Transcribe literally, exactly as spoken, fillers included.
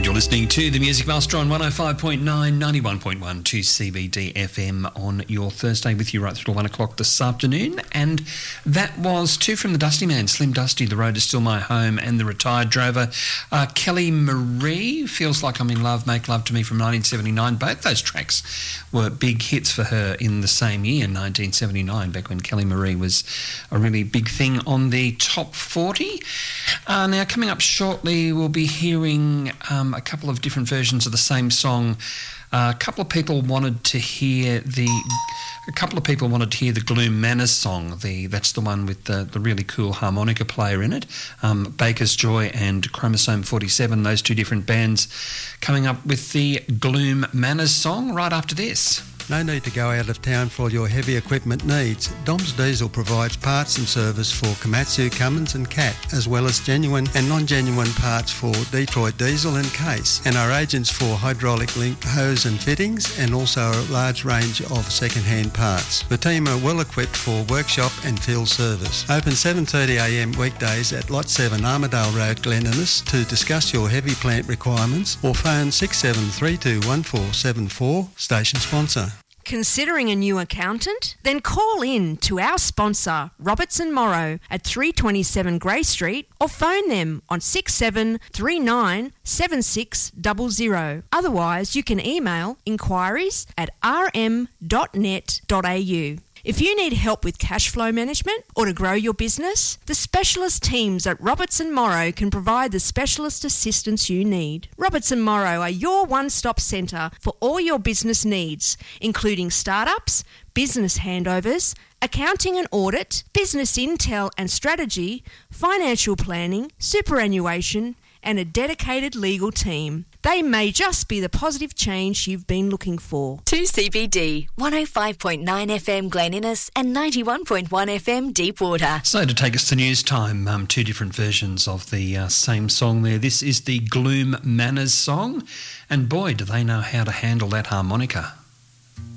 And you're listening to the Music Master on one oh five point nine, ninety-one point one to C B D F M on your Thursday, with you right through to one o'clock this afternoon. And that was two from the Dusty Man, Slim Dusty, The Road Is Still My Home, and The Retired Drover, uh, Kelly Marie, Feels Like I'm in Love, Make Love to Me from nineteen seventy-nine. Both those tracks were big hits for her in the same year, nineteen seventy-nine, back when Kelly Marie was a really big thing on the top forty. Uh, now, coming up shortly, we'll be hearing um, a couple of different versions of the same song. Uh, a couple of people wanted to hear the... A couple of people wanted to hear the Gloom Manners song. The That's the one with the, the really cool harmonica player in it. Um, Baker's Joy and Chromosome forty-seven, those two different bands, coming up with the Gloom Manners song right after this. No need to go out of town for your heavy equipment needs. Dom's Diesel provides parts and service for Komatsu, Cummins and Cat, as well as genuine and non-genuine parts for Detroit Diesel and Case, and are agents for hydraulic link hose and fittings, and also a large range of second-hand parts. The team are well equipped for workshop and field service. Open seven thirty a m weekdays at Lot seven Armadale Road, Glen Innes, to discuss your heavy plant requirements, or phone six seven three two one four seven four, station sponsor. Considering a new accountant? Then call in to our sponsor, Robertson Morrow, at three twenty-seven Grey Street, or phone them on six seven three nine seven six zero zero. Otherwise, you can email inquiries at r m dot net dot a u. If you need help with cash flow management or to grow your business, the specialist teams at Robertson Morrow can provide the specialist assistance you need. Robertson Morrow are your one-stop centre for all your business needs, including startups, business handovers, accounting and audit, business intel and strategy, financial planning, superannuation, and a dedicated legal team. They may just be the positive change you've been looking for. two C B D, one oh five point nine F M Glen Innes and ninety-one point one F M Deepwater. So to take us to news time, um, two different versions of the uh, same song there. This is the Gloom Manners song, and boy, do they know how to handle that harmonica.